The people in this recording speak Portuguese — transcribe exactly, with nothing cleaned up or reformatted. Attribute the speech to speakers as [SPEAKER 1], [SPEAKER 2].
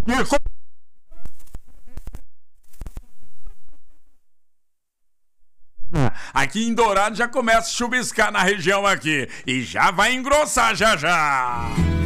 [SPEAKER 1] Aqui em Dourado já começa a chuviscar na região aqui. E já vai engrossar já já.